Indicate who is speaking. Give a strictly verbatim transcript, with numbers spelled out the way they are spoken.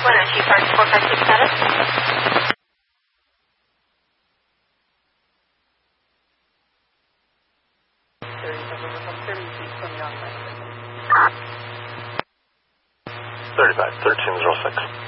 Speaker 1: one, Chief Park four five six status.
Speaker 2: thirty-five, thirteen zero six.